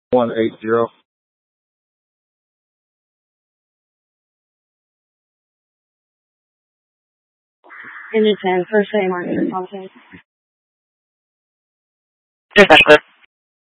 180. Engine 10, first name Martin Thompson. Dispatch clear.